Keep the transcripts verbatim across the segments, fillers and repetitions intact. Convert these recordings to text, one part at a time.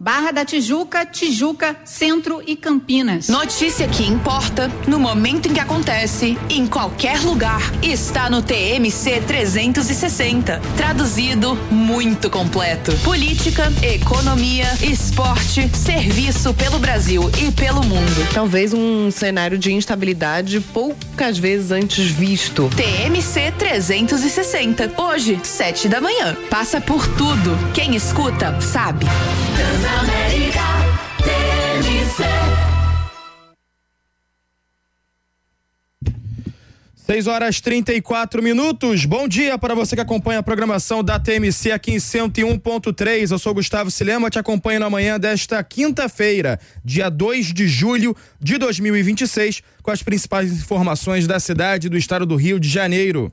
Barra da Tijuca, Tijuca, Centro e Campinas. Notícia que importa no momento em que acontece, em qualquer lugar. Está no T M C trezentos e sessenta. Traduzido, muito completo. Política, economia, esporte, serviço pelo Brasil e pelo mundo. Talvez um cenário de instabilidade poucas vezes antes visto. T M C trezentos e sessenta. Hoje, sete da manhã. Passa por tudo. Quem escuta, sabe. Transamérica T M C. seis horas e trinta e quatro minutos. Bom dia para você que acompanha a programação da T M C aqui em cento e um ponto três. Eu sou Gustavo Silema, te acompanho na manhã desta quinta-feira, dia dois de julho de dois mil e vinte e seis, com as principais informações da cidade e do estado do Rio de Janeiro.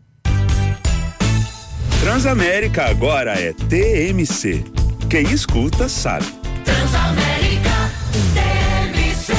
Transamérica agora é T M C. Quem escuta sabe. Transamérica T M C.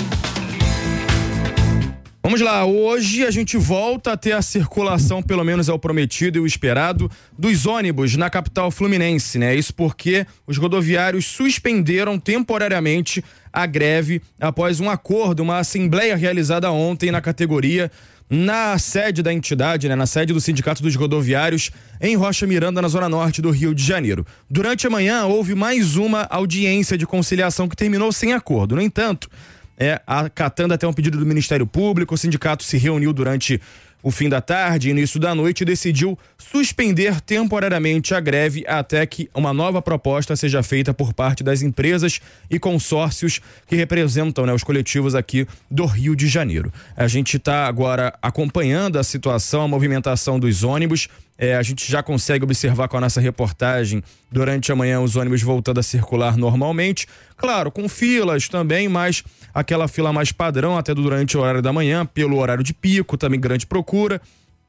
Vamos lá, hoje a gente volta a ter a circulação, pelo menos é o prometido e o esperado, dos ônibus na capital fluminense, né? Isso porque os rodoviários suspenderam temporariamente a greve após um acordo, uma assembleia realizada ontem na categoria, na sede da entidade, né, na sede do Sindicato dos Rodoviários, em Rocha Miranda, na zona norte do Rio de Janeiro. Durante a manhã, houve mais uma audiência de conciliação que terminou sem acordo. No entanto, é, acatando até um pedido do Ministério Público, o sindicato se reuniu durante o fim da tarde e início da noite e decidiu suspender temporariamente a greve até que uma nova proposta seja feita por parte das empresas e consórcios que representam, né, os coletivos aqui do Rio de Janeiro. A gente está agora acompanhando a situação, a movimentação dos ônibus. É, a gente já consegue observar com a nossa reportagem durante a manhã os ônibus voltando a circular normalmente, claro, com filas também, mas aquela fila mais padrão até durante o horário da manhã, pelo horário de pico, também grande procura.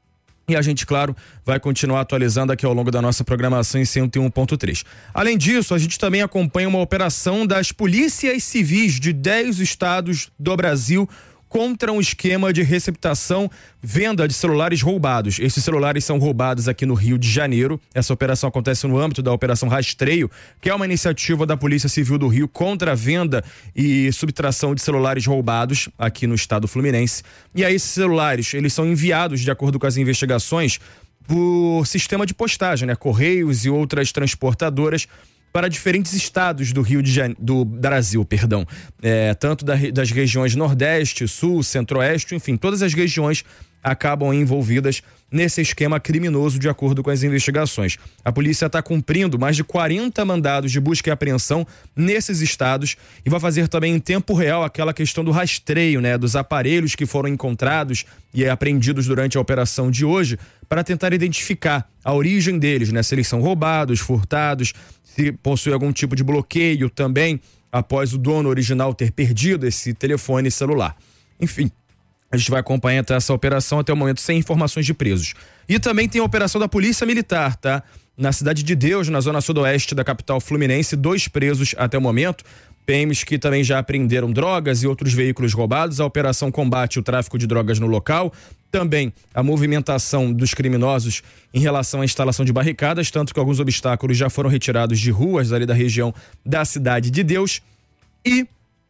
E a gente, claro, vai continuar atualizando aqui ao longo da nossa programação em cento e um ponto três. Além disso, a gente também acompanha uma operação das polícias civis de dez estados do Brasil contra um esquema de receptação, venda de celulares roubados. Esses celulares são roubados aqui no Rio de Janeiro. Essa operação acontece no âmbito da Operação Rastreio, que é uma iniciativa da Polícia Civil do Rio contra a venda e subtração de celulares roubados aqui no estado fluminense. E aí esses celulares, eles são enviados, de acordo com as investigações, por sistema de postagem, né? Correios e outras transportadoras, para diferentes estados do Rio de Janeiro, do Brasil, perdão, é, tanto da, das regiões Nordeste, Sul, Centro-Oeste, enfim, todas as regiões acabam envolvidas nesse esquema criminoso, de acordo com as investigações. A polícia está cumprindo mais de quarenta mandados de busca e apreensão nesses estados e vai fazer também em tempo real aquela questão do rastreio, né, dos aparelhos que foram encontrados e apreendidos durante a operação de hoje, para tentar identificar a origem deles, né, se eles são roubados, furtados, se possui algum tipo de bloqueio também após o dono original ter perdido esse telefone celular. Enfim, a gente vai acompanhar essa operação até o momento sem informações de presos. E também tem a operação da Polícia Militar, tá? Na Cidade de Deus, na zona sudoeste da capital fluminense, dois presos até o momento. P Ms que também já apreenderam drogas e outros veículos roubados. A operação combate o tráfico de drogas no local. Também a movimentação dos criminosos em relação à instalação de barricadas, tanto que alguns obstáculos já foram retirados de ruas ali da região da Cidade de Deus. E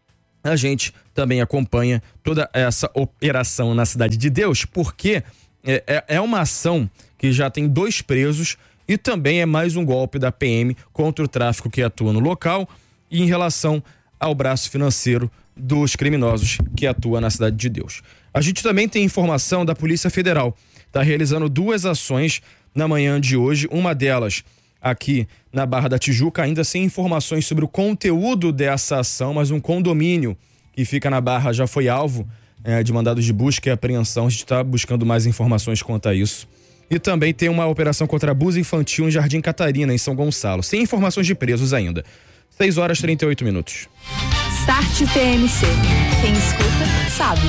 a gente também acompanha toda essa operação na Cidade de Deus, porque é, é uma ação que já tem dois presos e também é mais um golpe da P M contra o tráfico que atua no local e em relação ao braço financeiro dos criminosos que atua na Cidade de Deus. A gente também tem informação da Polícia Federal. Está realizando duas ações na manhã de hoje. Uma delas aqui na Barra da Tijuca, ainda sem informações sobre o conteúdo dessa ação, mas um condomínio que fica na Barra já foi alvo é, de mandados de busca e apreensão. A gente está buscando mais informações quanto a isso. E também tem uma operação contra abuso infantil em Jardim Catarina, em São Gonçalo. Sem informações de presos ainda. seis horas e trinta e oito minutos. Start T M C. Quem escuta, sabe.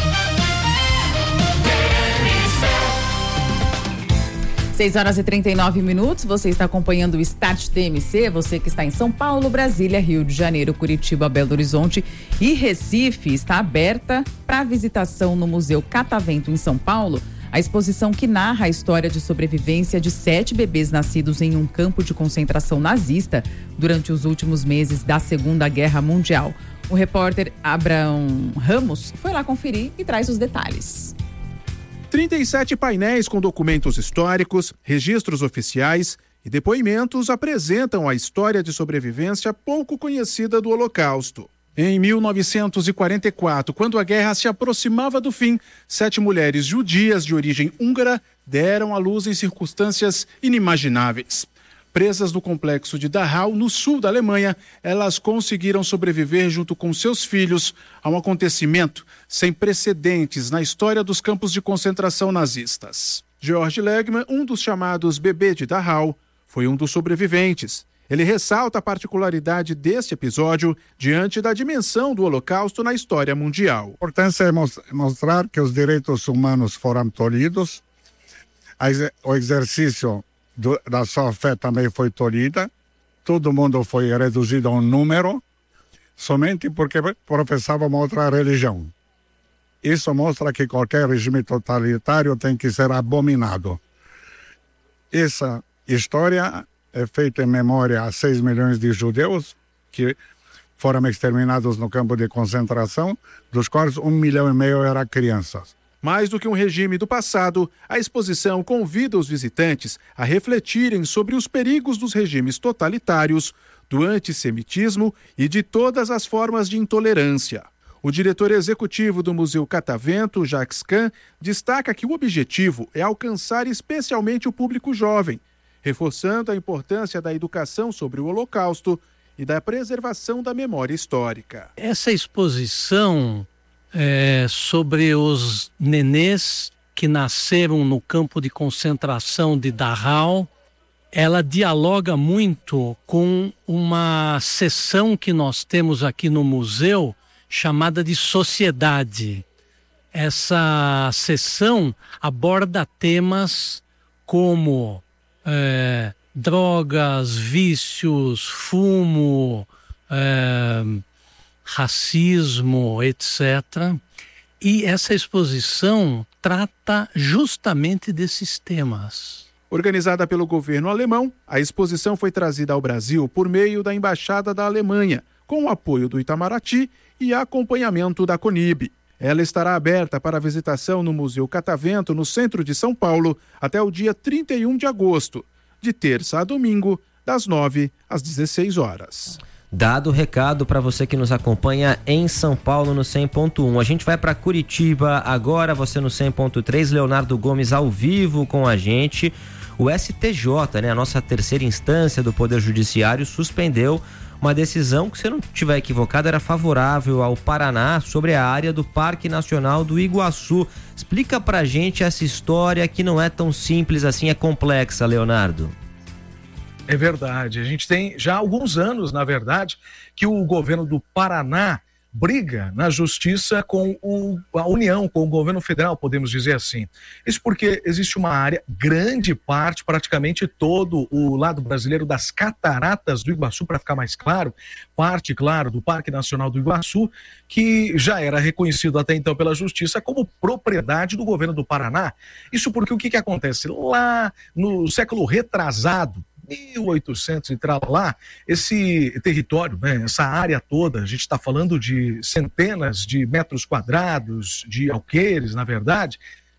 seis horas e trinta e nove minutos, você está acompanhando o Start T M C, você que está em São Paulo, Brasília, Rio de Janeiro, Curitiba, Belo Horizonte e Recife, está aberta para visitação no Museu Catavento em São Paulo A exposição, que narra a história de sobrevivência de sete bebês nascidos em um campo de concentração nazista durante os últimos meses da Segunda Guerra Mundial. O repórter Abraão Ramos foi lá conferir e traz os detalhes. trinta e sete painéis com documentos históricos, registros oficiais e depoimentos apresentam a história de sobrevivência pouco conhecida do Holocausto. Em mil novecentos e quarenta e quatro, quando a guerra se aproximava do fim, sete mulheres judias de origem húngara deram à luz em circunstâncias inimagináveis. Presas no complexo de Dachau, no sul da Alemanha, elas conseguiram sobreviver junto com seus filhos a um acontecimento sem precedentes na história dos campos de concentração nazistas. Georg Legmann, um dos chamados bebê de Dachau, foi um dos sobreviventes. Ele ressalta a particularidade deste episódio diante da dimensão do Holocausto na história mundial. A importância é mostrar que os direitos humanos foram tolhidos, o exercício do, da sua fé também foi tolhida, todo mundo foi reduzido a um número, somente porque professava uma outra religião. Isso mostra que qualquer regime totalitário tem que ser abominado. Essa história é feita em memória a seis milhões de judeus que foram exterminados no campo de concentração, dos quais um milhão e meio eram crianças. Mais do que um regime do passado, a exposição convida os visitantes a refletirem sobre os perigos dos regimes totalitários, do antissemitismo e de todas as formas de intolerância. O diretor executivo do Museu Catavento, Jacques Kahn, destaca que o objetivo é alcançar especialmente o público jovem, reforçando a importância da educação sobre o Holocausto e da preservação da memória histórica. Essa exposição é sobre os nenês que nasceram no campo de concentração de Dachau, ela dialoga muito com uma seção que nós temos aqui no museu, chamada de Sociedade. Essa seção aborda temas como É, drogas, vícios, fumo, é, racismo, etcétera. E essa exposição trata justamente desses temas. Organizada pelo governo alemão, a exposição foi trazida ao Brasil por meio da Embaixada da Alemanha, com o apoio do Itamaraty e acompanhamento da CONIB. Ela estará aberta para visitação no Museu Catavento, no centro de São Paulo, até o dia trinta e um de agosto, de terça a domingo, das nove às dezesseis horas. Dado o recado para você que nos acompanha em São Paulo no cem ponto um. A gente vai para Curitiba agora, você no cem ponto três, Leonardo Gomes ao vivo com a gente. O S T J, né, a nossa terceira instância do Poder Judiciário, suspendeu uma decisão que, se eu não estiver equivocado, era favorável ao Paraná sobre a área do Parque Nacional do Iguaçu. Explica pra gente essa história que não é tão simples assim, é complexa, Leonardo. É verdade, a gente tem já alguns anos, na verdade, que o governo do Paraná briga na justiça com o, a União, com o governo federal, podemos dizer assim. Isso porque existe uma área, grande parte, praticamente todo o lado brasileiro das Cataratas do Iguaçu, para ficar mais claro, parte, claro, do Parque Nacional do Iguaçu, que já era reconhecido até então pela justiça como propriedade do governo do Paraná. Isso porque o que, que acontece? Lá no século retrasado, mil e oitocentos e lá, esse território, né, essa área toda, a gente está falando de centenas de metros quadrados, de alqueires, na verdade,